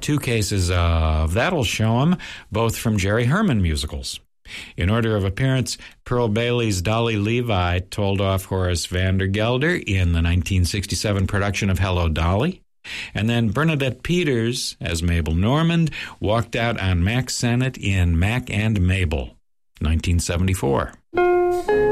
2 cases of That'll Show 'Em, both from Jerry Herman musicals. In order of appearance, Pearl Bailey's Dolly Levi told off Horace Vandergelder in the 1967 production of Hello, Dolly. And then Bernadette Peters, as Mabel Normand, walked out on Mack Sennett in Mack and Mabel, 1974.